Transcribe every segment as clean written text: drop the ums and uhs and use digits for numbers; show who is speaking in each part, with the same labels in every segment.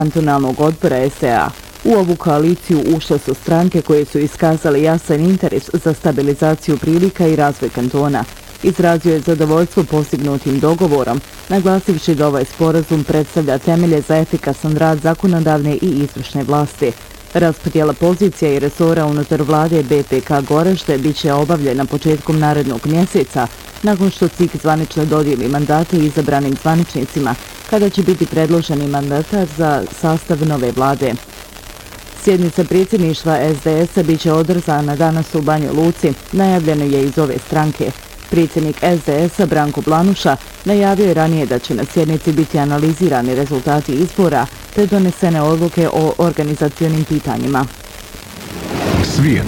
Speaker 1: kantonalnog odbora SDA. U ovu koaliciju ušle su stranke koje su iskazale jasan interes za stabilizaciju prilika i razvoj kantona. Izrazio je zadovoljstvo postignutim dogovorom, naglasivši da ovaj sporazum predstavlja temelje za efikasan rad zakonodavne i izvršne vlasti. Raspodjela pozicija i resora unutar vlade BPK Goražde bit će obavljena početkom narednog mjeseca, nakon što CIK zvanično dodijeli mandate izabranim zvaničnicima, kada će biti predloženi mandatar za sastav nove vlade. Sjednica predsjedništva SDS-a bit će održana danas u Banja Luci, najavljeno je iz ove stranke. Predsjednik SDS-a Branko Blanuša najavio je ranije da će na sjednici biti analizirani rezultati izbora te donesene odluke o organizacionim pitanjima.
Speaker 2: Svijet.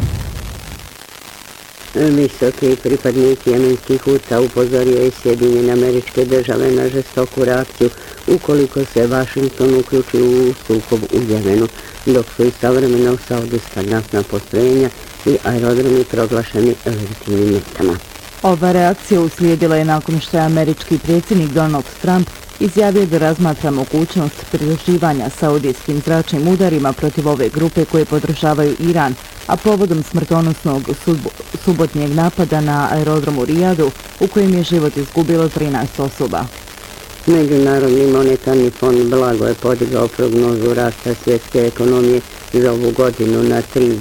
Speaker 3: Visoki pripadnik jemenskih Huta upozorio je Sjedinjene Američke Države na žestoku reakciju ukoliko se Vašington uključi u sukob u Jemenu, dok su istovremeno saudijska naftna postrojenja i aerodromi proglašeni legitimnim metama.
Speaker 1: Ova reakcija uslijedila je nakon što je američki predsjednik Donald Trump izjavio da razmatra mogućnost pridruživanja saudijskim zračnim udarima protiv ove grupe koje podržavaju Iran, a povodom smrtonosnog subotnjeg napada na aerodromu Rijadu u kojem je život izgubilo 13 osoba.
Speaker 3: Međunarodni monetarni fond blago je podigao prognozu rasta svjetske ekonomije za ovu godinu na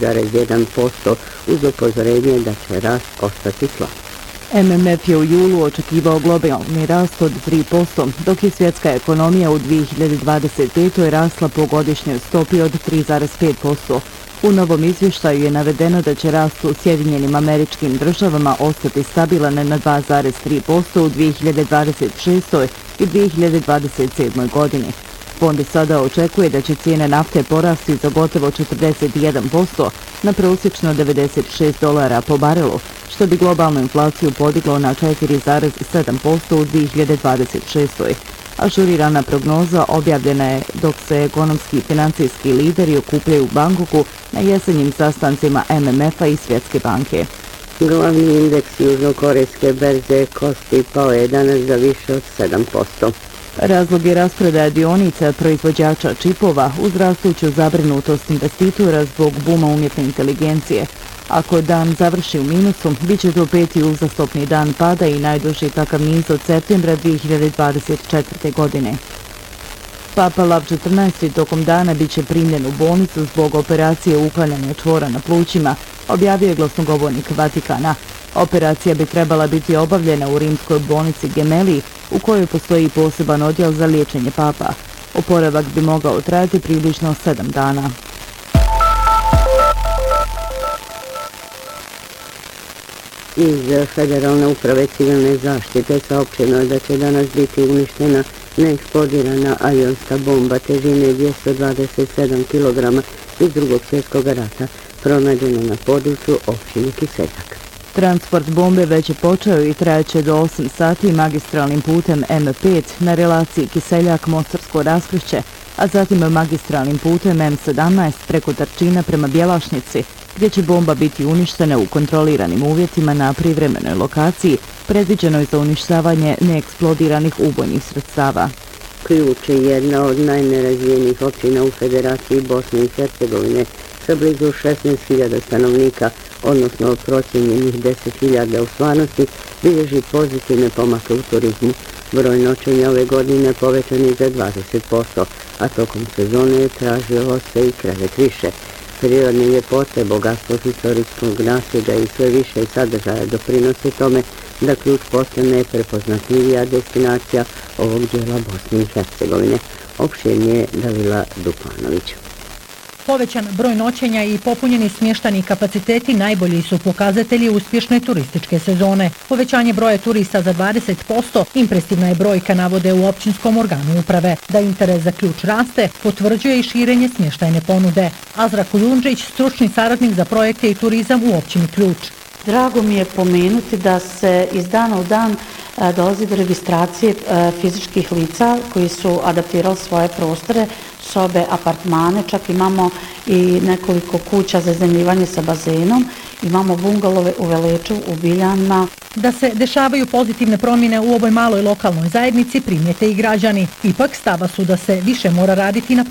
Speaker 3: 3,1% uz upozorenje da će rast ostati slab.
Speaker 1: MMF je u julu očekivao globalni rast od 3%, dok je svjetska ekonomija u 2025. rasla po godišnjoj stopi od 3,5%. U novom izvještaju je navedeno da će rast u Sjedinjenim Američkim Državama ostati stabilan na 2,3% u 2026. i 2027. godini. Fond sada očekuje da će cijene nafte porasti za gotovo 41% na prosječno $96 po barelu, što bi globalnu inflaciju podiglo na 4,7% u 2026. Ažurirana prognoza objavljena je dok se ekonomski i financijski lideri okupljaju u Bangkoku na jesenjim sastancima MMF-a i Svjetske banke.
Speaker 3: Glavni indeks južnokorejske berze Kospi pao je danas za više od 7%.
Speaker 1: Razlog je rasprodaja dionica proizvođača čipova uz rastuću zabrinutost investitora zbog buma umjetne inteligencije. Ako dan završi u minusu, bit će to 5. uzastopni dan pada i najduži takav niz od septembra 2024. godine. Papa Lav XIV tokom dana bit će primljen u bolnicu zbog operacije uklanjanja čvora na plućima, objavio je glasnogovornik Vatikana. Operacija bi trebala biti obavljena u rimskoj bolnici Gemelli, u kojoj postoji poseban odjel za liječenje papa. Oporavak bi mogao trajati približno 7 dana.
Speaker 3: Iz Federalne uprave civilne zaštite saopćeno je da će danas biti uništena neeksplodirana avionska bomba težine 227 kg iz Drugog svjetskog rata, pronađena na području općine Kiseljak.
Speaker 1: Transport bombe već je počeo i trajeće do 8 sati magistralnim putem M5 na relaciji Kiseljak-Mostarsko Raskršće, a zatim magistralnim putem M17 preko Tarčina prema Bjelašnici, gdje će bomba biti uništena u kontroliranim uvjetima na privremenoj lokaciji, predviđenoj za uništavanje neeksplodiranih ubojnih sredstava.
Speaker 3: Ključ je jedna od najnerazvijenijih općina u Federaciji Bosne i Hercegovine sa blizu 16.000 stanovnika, odnosno procijenjenih 10.000 u stvarnosti, bilježi pozitivne pomake u turizmu. Broj noćenja ove godine povećan je za 20%, a tokom sezone je tražilo se i krevet više. Prirodne ljepote, bogatstvo historijskog nasljeđa i sve više sadržaja doprinose tome da Ključ postane prepoznatljivija destinacija ovog dijela Bosne i Hercegovine. Opširnije Dalila Dupanović.
Speaker 4: Povećan broj noćenja i popunjeni smještani kapaciteti najbolji su pokazatelji uspješne turističke sezone. Povećanje broja turista za 20%, impresivna je brojka, navode u općinskom organu uprave. Da interes za Ključ raste, potvrđuje i širenje smještajne ponude. Azra Kujundžić, stručni saradnik za projekte i turizam u općini Ključ.
Speaker 5: Drago mi je pomenuti da se iz dana u dan dolazi do registracije fizičkih lica koji su adaptirali svoje prostore, sobe, apartmane, čak imamo i nekoliko kuća za iznajmljivanje sa bazenom, imamo bungalove u Veleču, u Biljanima.
Speaker 4: Da se dešavaju pozitivne promjene u ovoj maloj lokalnoj zajednici primijete i građani. Ipak stava su da se više mora raditi na